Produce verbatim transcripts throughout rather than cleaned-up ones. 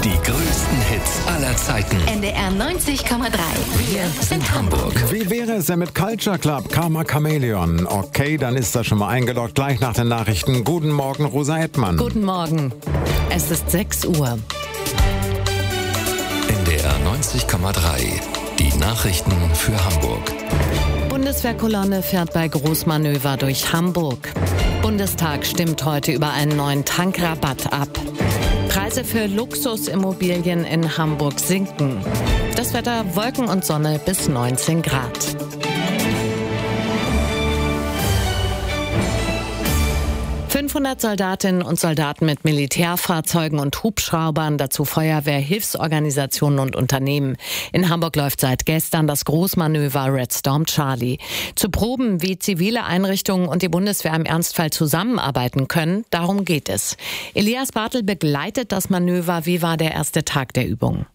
Die größten Hits aller Zeiten. N D R neunzig Komma drei. Wir sind Hamburg. Wie wäre es denn mit Culture Club, Karma Chameleon? Okay, dann ist das schon mal eingeloggt. Gleich nach den Nachrichten. Guten Morgen, Rosa Edtmann. Guten Morgen. Es ist sechs Uhr. N D R neunzig Komma drei. Die Nachrichten für Hamburg. Bundeswehrkolonne fährt bei Großmanöver durch Hamburg. Bundestag stimmt heute über einen neuen Tankrabatt ab. Preise für Luxusimmobilien in Hamburg sinken. Das Wetter: Wolken und Sonne bis neunzehn Grad. fünfhundert Soldatinnen und Soldaten mit Militärfahrzeugen und Hubschraubern, dazu Feuerwehr, Hilfsorganisationen und Unternehmen. In Hamburg läuft seit gestern das Großmanöver Red Storm Charlie. Zu Proben, wie zivile Einrichtungen und die Bundeswehr im Ernstfall zusammenarbeiten können, darum geht es. Elias Bartel begleitet das Manöver. Wie war der erste Tag der Übung?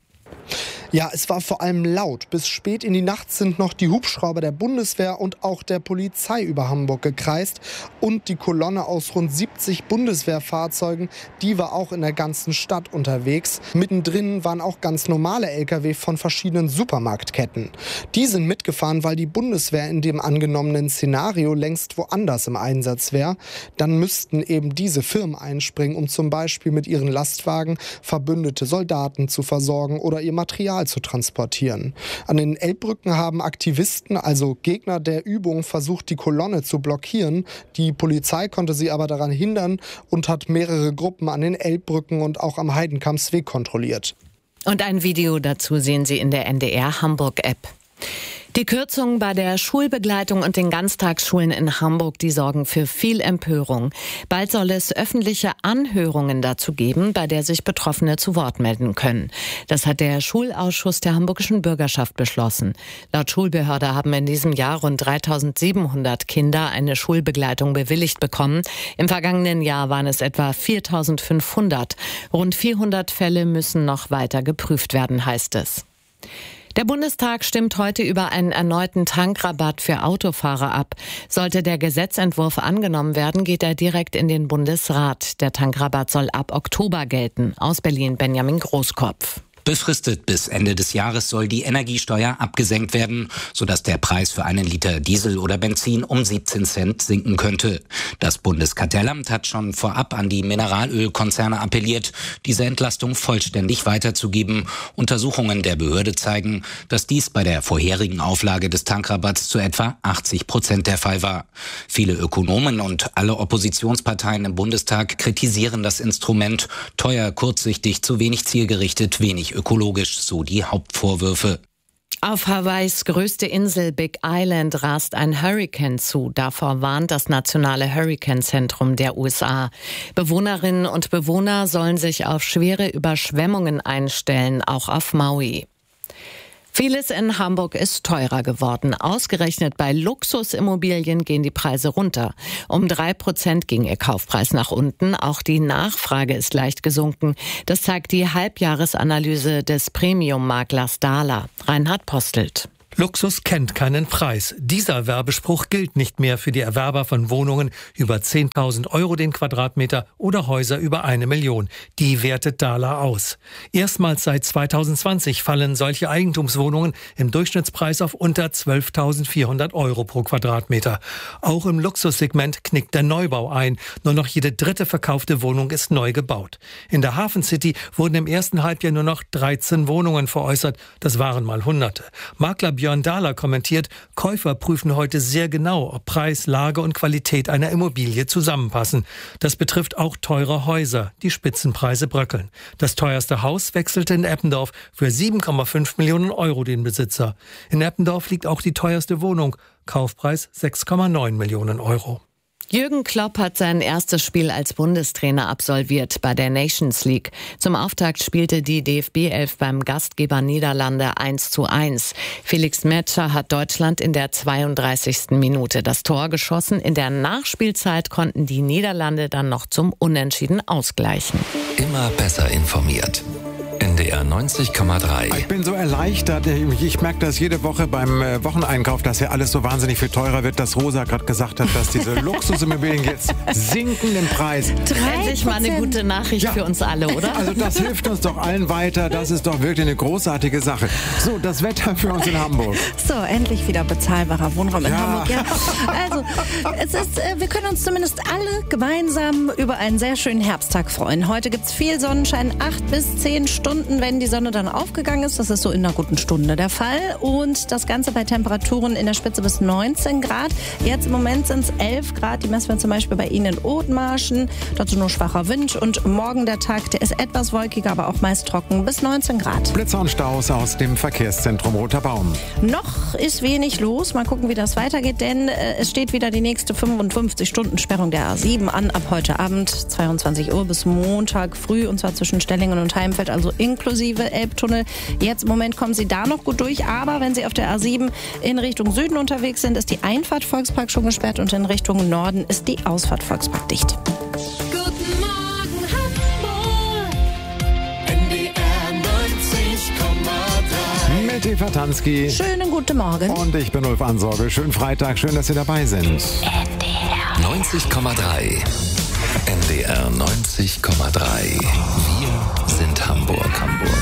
Ja, es war vor allem laut. Bis spät in die Nacht sind noch die Hubschrauber der Bundeswehr und auch der Polizei über Hamburg gekreist. Und die Kolonne aus rund siebzig Bundeswehrfahrzeugen, die war auch in der ganzen Stadt unterwegs. Mittendrin waren auch ganz normale L K W von verschiedenen Supermarktketten. Die sind mitgefahren, weil die Bundeswehr in dem angenommenen Szenario längst woanders im Einsatz wäre. Dann müssten eben diese Firmen einspringen, um zum Beispiel mit ihren Lastwagen verbündete Soldaten zu versorgen oder ihr Material zu transportieren. An den Elbbrücken haben Aktivisten, also Gegner der Übung, versucht, die Kolonne zu blockieren. Die Polizei konnte sie aber daran hindern und hat mehrere Gruppen an den Elbbrücken und auch am Heidenkampsweg kontrolliert. Und ein Video dazu sehen Sie in der N D R Hamburg-App. Die Kürzungen bei der Schulbegleitung und den Ganztagsschulen in Hamburg, die sorgen für viel Empörung. Bald soll es öffentliche Anhörungen dazu geben, bei der sich Betroffene zu Wort melden können. Das hat der Schulausschuss der hamburgischen Bürgerschaft beschlossen. Laut Schulbehörde haben in diesem Jahr rund dreitausendsiebenhundert Kinder eine Schulbegleitung bewilligt bekommen. Im vergangenen Jahr waren es etwa viertausendfünfhundert. Rund vierhundert Fälle müssen noch weiter geprüft werden, heißt es. Der Bundestag stimmt heute über einen erneuten Tankrabatt für Autofahrer ab. Sollte der Gesetzentwurf angenommen werden, geht er direkt in den Bundesrat. Der Tankrabatt soll ab Oktober gelten. Aus Berlin Benjamin Großkopf. Befristet bis Ende des Jahres soll die Energiesteuer abgesenkt werden, sodass der Preis für einen Liter Diesel oder Benzin um siebzehn Cent sinken könnte. Das Bundeskartellamt hat schon vorab an die Mineralölkonzerne appelliert, diese Entlastung vollständig weiterzugeben. Untersuchungen der Behörde zeigen, dass dies bei der vorherigen Auflage des Tankrabatts zu etwa achtzig Prozent der Fall war. Viele Ökonomen und alle Oppositionsparteien im Bundestag kritisieren das Instrument. Teuer, kurzsichtig, zu wenig zielgerichtet, wenig ökologisch, so die Hauptvorwürfe. Auf Hawaiis größte Insel Big Island rast ein Hurrikan zu. Davor warnt das nationale Hurrikanzentrum der U S A. Bewohnerinnen und Bewohner sollen sich auf schwere Überschwemmungen einstellen, auch auf Maui. Vieles in Hamburg ist teurer geworden. Ausgerechnet bei Luxusimmobilien gehen die Preise runter. Um drei Prozent ging ihr Kaufpreis nach unten. Auch die Nachfrage ist leicht gesunken. Das zeigt die Halbjahresanalyse des Premium-Maklers Dahler. Reinhard Postelt. Luxus kennt keinen Preis. Dieser Werbespruch gilt nicht mehr für die Erwerber von Wohnungen über zehntausend Euro den Quadratmeter oder Häuser über eine Million. Die wertet Dahler aus. Erstmals seit zweitausendzwanzig fallen solche Eigentumswohnungen im Durchschnittspreis auf unter zwölftausendvierhundert Euro pro Quadratmeter. Auch im Luxussegment knickt der Neubau ein. Nur noch jede dritte verkaufte Wohnung ist neu gebaut. In der Hafen City wurden im ersten Halbjahr nur noch dreizehn Wohnungen veräußert. Das waren mal Hunderte. Makler Björn Dahler kommentiert, Käufer prüfen heute sehr genau, ob Preis, Lage und Qualität einer Immobilie zusammenpassen. Das betrifft auch teure Häuser. Die Spitzenpreise bröckeln. Das teuerste Haus wechselte in Eppendorf für sieben Komma fünf Millionen Euro den Besitzer. In Eppendorf liegt auch die teuerste Wohnung. Kaufpreis sechs Komma neun Millionen Euro. Jürgen Klopp hat sein erstes Spiel als Bundestrainer absolviert bei der Nations League. Zum Auftakt spielte die D F B elf beim Gastgeber Niederlande eins zu eins. Felix Metscher hat Deutschland in der zweiunddreißigsten Minute das Tor geschossen. In der Nachspielzeit konnten die Niederlande dann noch zum Unentschieden ausgleichen. Immer besser informiert. N D D R neunzig Komma drei. Ich bin so erleichtert. Ich, ich merke das jede Woche beim äh, Wocheneinkauf, dass ja alles so wahnsinnig viel teurer wird, dass Rosa gerade gesagt hat, dass diese Luxusimmobilien jetzt sinken im Preis. Endlich mal eine gute Nachricht Ja. für uns alle, oder? Also das hilft uns doch allen weiter. Das ist doch wirklich eine großartige Sache. So, das Wetter für uns in Hamburg. So, endlich wieder bezahlbarer Wohnraum in Ja. Hamburg. Ja. Also, es ist, äh, wir können uns zumindest alle gemeinsam über einen sehr schönen Herbsttag freuen. Heute gibt es viel Sonnenschein, acht bis zehn Stunden, wenn die Sonne dann aufgegangen ist. Das ist so in einer guten Stunde der Fall. Und das Ganze bei Temperaturen in der Spitze bis neunzehn Grad. Jetzt im Moment sind es elf Grad. Die messen wir zum Beispiel bei Ihnen in Othmarschen. Dazu nur schwacher Wind. Und morgen der Tag, der ist etwas wolkiger, aber auch meist trocken bis neunzehn Grad. Blitzer und Staus aus dem Verkehrszentrum Roter Baum. Noch ist wenig los. Mal gucken, wie das weitergeht, denn äh, es steht wieder die nächste fünfundfünfzig-Stunden-Sperrung der A sieben an ab heute Abend, zweiundzwanzig Uhr bis Montag früh, und zwar zwischen Stellingen und Heimfeld, also inklusive Elbtunnel. Jetzt im Moment kommen Sie da noch gut durch, aber wenn Sie auf der A sieben in Richtung Süden unterwegs sind, ist die Einfahrt Volkspark schon gesperrt und in Richtung Norden ist die Ausfahrt Volkspark dicht. Guten Morgen Hamburg. N D R neunzig Komma drei. Mit Eva Tansky. Schönen guten Morgen. Und ich bin Ulf Ansorge. Schönen Freitag. Schön, dass Sie dabei sind. neunzig Komma drei. N D R neunzig Komma drei. Wir sind Hamburg. Hamburg.